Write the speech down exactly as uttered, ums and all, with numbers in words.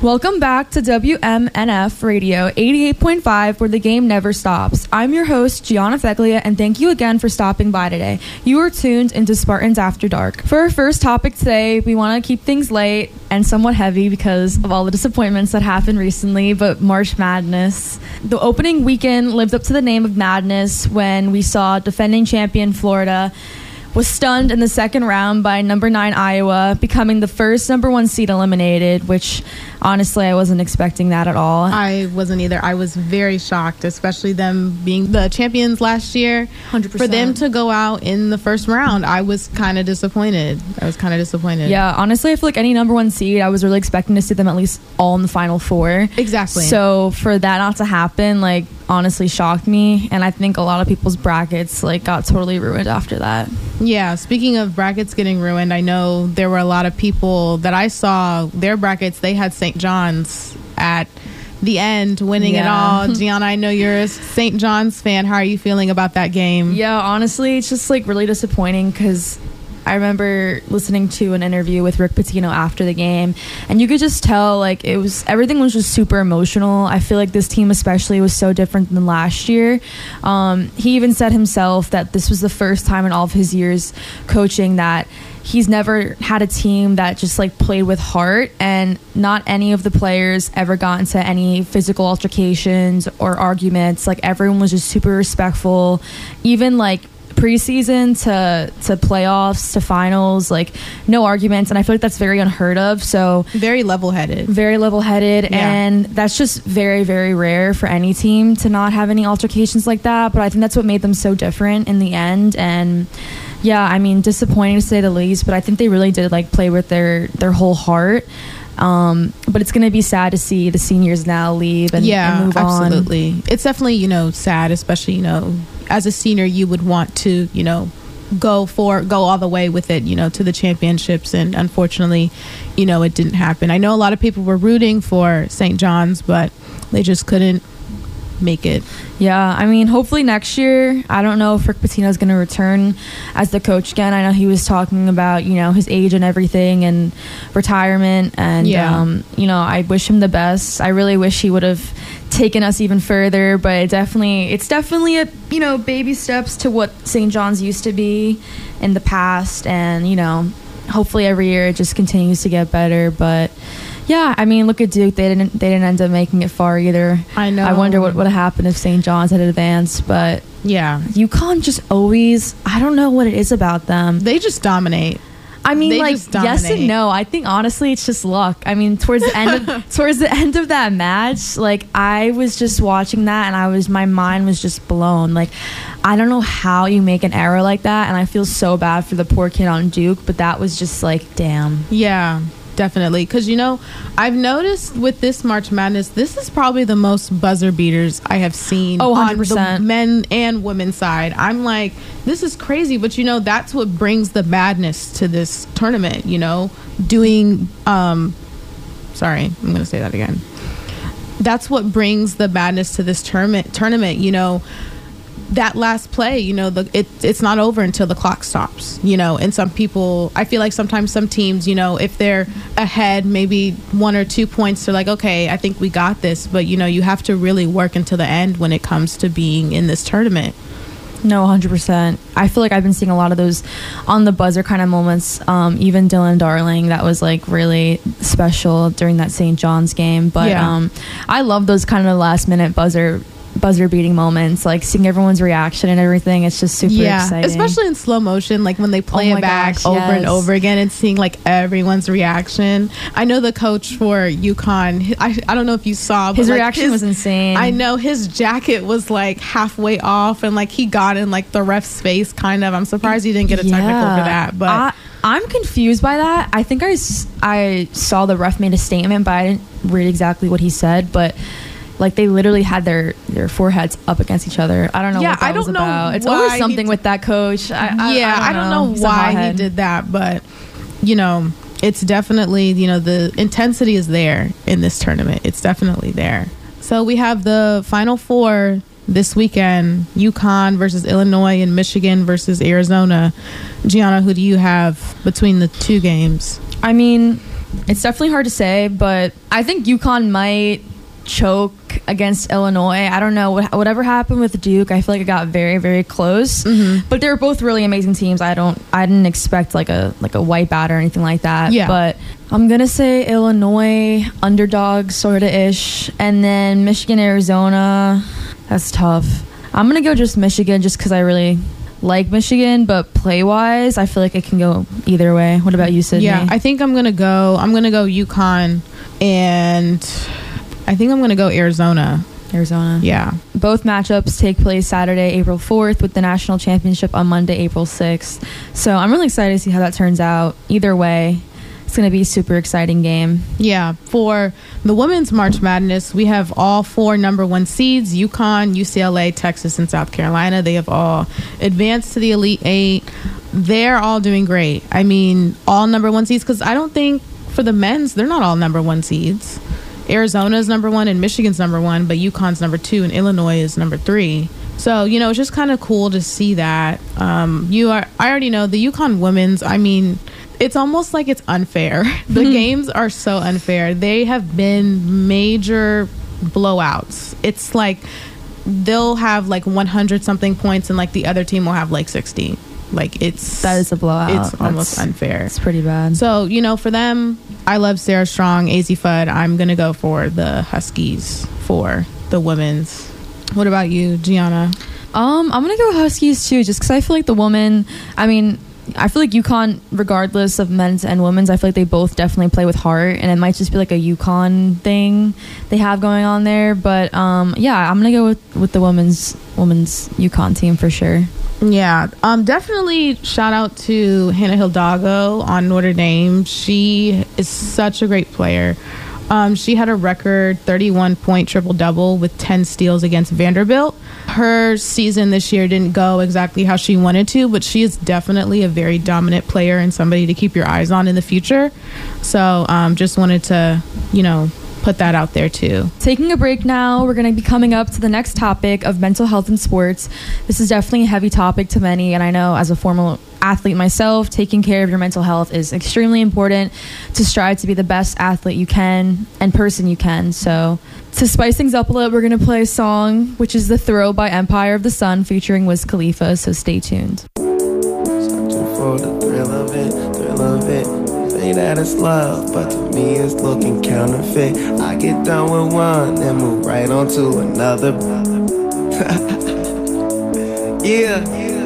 Welcome back to W M N F Radio eighty-eight point five, where the game never stops. I'm your host, Gianna Feglia, and thank you again for stopping by today. You are tuned into Spartans After Dark. For our first topic today, we want to keep things light and somewhat heavy because of all the disappointments that happened recently, but March Madness. The opening weekend lived up to the name of madness when we saw defending champion Florida was stunned in the second round by number nine Iowa, becoming the first number one seed eliminated, which honestly I wasn't expecting that at all. I wasn't either. I was very shocked, especially them being the champions last year. one hundred percent. For them to go out in the first round, I was kind of disappointed. I was kind of disappointed. Yeah, honestly, I feel like any number one seed, I was really expecting to see them at least all in the Final Four. Exactly. So for that not to happen, like, honestly shocked me, and I think a lot of people's brackets like got totally ruined after that. Yeah, speaking of brackets getting ruined, I know there were a lot of people that I saw, their brackets, they had Saint John's at the end winning Yeah. it all. Gianna, I know you're a Saint John's fan. How are you feeling about that game? Yeah, honestly, it's just like really disappointing because I remember listening to an interview with Rick Pitino after the game, and you could just tell like it was everything was just super emotional. I feel like this team especially was so different than last year. Um, he even said himself that this was the first time in all of his years coaching that he's never had a team that just like played with heart, and not any of the players ever got into any physical altercations or arguments. Like everyone was just super respectful, even like preseason to to playoffs to finals, like no arguments, and I feel like that's very unheard of. So Very level-headed. very level-headed, Yeah. and that's just very, very rare for any team to not have any altercations like that. But I think that's what made them so different in the end. And yeah, I mean, disappointing to say the least, but I think they really did like play with their their whole heart. Um, but it's going to be sad to see the seniors now leave and, yeah, and move on. absolutely. It's definitely, you know, sad, especially, you know, as a senior, you would want to, you know, go for, go all the way with it, you know, to the championships. And unfortunately, you know, it didn't happen. I know a lot of people were rooting for Saint John's, but they just couldn't make it. Yeah, I mean, hopefully next year. I don't know if Rick Pitino is going to return as the coach again. I know he was talking about, you know, his age and everything and retirement. And, Yeah. um, you know, I wish him the best. I really wish he would have taken us even further. But it definitely, it's definitely, a you know, baby steps to what Saint John's used to be in the past. And, you know, hopefully every year it just continues to get better. But yeah, I mean, look at Duke. They didn't. They didn't end up making it far either. I know. I wonder what would have happened if Saint John's had advanced. But Yeah. UConn just always. I don't know what it is about them. They just dominate. I mean, they like just yes dominate. and no. I think honestly, it's just luck. I mean, towards the end of towards the end of that match, like I was just watching that, and I was my mind was just blown. Like, I don't know how you make an error like that, and I feel so bad for the poor kid on Duke. But that was just like, damn. Yeah, definitely. Because, you know, I've noticed with this March Madness, this is probably the most buzzer beaters I have seen Oh, on one hundred percent. the men and women's side. I'm like, this is crazy. But, you know, that's what brings the madness to this tournament, you know, doing, um, sorry, I'm going to say that again. That's what brings the madness to this tournament, tournament, you know. That last play, you know, the it it's not over until the clock stops, you know. And some people, I feel like sometimes some teams, you know, if they're ahead maybe one or two points, they're like, okay, I think we got this. But, you know, you have to really work until the end when it comes to being in this tournament. No, one hundred percent. I feel like I've been seeing a lot of those on the buzzer kind of moments. Um, even Dylan Darling, that was like really special during that Saint John's game. But Yeah. um, I love those kind of last minute buzzer buzzer beating moments, like seeing everyone's reaction and everything. It's just super exciting. Especially in slow motion, like when they play Oh my it back gosh, over and yes. over again and seeing like everyone's reaction. I know the coach for UConn, I, I don't know if you saw, but His like, reaction was insane. I know his jacket was like halfway off, and like he got in like the ref's face kind of. I'm surprised he didn't get a technical Yeah. for that, but I, I'm confused by that. I think I, s- I saw the ref made a statement, but I didn't read exactly what he said. But like they literally had their, their foreheads up against each other. I don't know Yeah, what that I don't was know about. It's why always he something d- with that coach. I, I, yeah, I don't know, He's a why he hothead. did. did that, but you know, it's definitely, you know, the intensity is there in this tournament. It's definitely there. So we have the Final Four this weekend: UConn versus Illinois and Michigan versus Arizona. Gianna, who do you have between the two games? I mean, It's definitely hard to say, but I think UConn might choke against Illinois. I don't know what, whatever happened with Duke. I feel like it got very, very close. Mm-hmm. But they were both really amazing teams. I don't, I didn't expect like a like a wipeout or anything like that. Yeah. But I'm gonna say Illinois underdog sort of ish, and then Michigan, Arizona. That's tough. I'm gonna go just Michigan, just because I really like Michigan, but play wise, I feel like it can go either way. What about you, Sydney? Yeah, I think I'm gonna go. I'm gonna go UConn, and I think I'm going to go Arizona. Arizona. Yeah. Both matchups take place Saturday, April fourth, with the national championship on Monday, April sixth. So I'm really excited to see how that turns out. Either way, it's going to be a super exciting game. Yeah. For the women's March Madness, we have all four number one seeds, UConn, U C L A, Texas, and South Carolina. They have all advanced to the Elite Eight. They're all doing great. I mean, all number one seeds, because I don't think for the men's, they're not all number one seeds. Arizona's number one and Michigan's number one, but UConn's number two and Illinois is number three. So, you know, it's just kind of cool to see that. Um, you are, I already know the UConn women's, I mean, it's almost like it's unfair. The games are so unfair. They have been major blowouts. It's like they'll have like one hundred something points and like the other team will have like sixty. Like it's that is a blowout. It's That's, almost unfair. It's pretty bad. So, you know, for them, I love Sarah Strong, A Z Fudd. I'm gonna go for the Huskies for the women's. What about you, Gianna? Um, I'm gonna go Huskies too, just because I feel like the woman. I mean, I feel like UConn, regardless of men's and women's, I feel like they both definitely play with heart, and it might just be like a UConn thing they have going on there. But um, yeah, I'm gonna go with, with the women's women's UConn team for sure. Yeah, um, definitely shout out to Hannah Hidalgo on Notre Dame. She is such a great player. Um, she had a record thirty-one point triple-double with ten steals against Vanderbilt. Her season this year didn't go exactly how she wanted to, but she is definitely a very dominant player and somebody to keep your eyes on in the future. So um, just wanted to, you know, put that out there too. Taking a break now, we're going to be coming up to the next topic of mental health in sports. This is definitely a heavy topic to many, and I know as a former athlete myself, taking care of your mental health is extremely important to strive to be the best athlete you can and person you can. So to spice things up a little, we're going to play a song, which is The Throw by Empire of the Sun featuring Wiz Khalifa, so stay tuned. Searching for the thrill of it, thrill of it. Say that it's love, but to me it's looking counterfeit. I get done with one, then move right on to another. Yeah.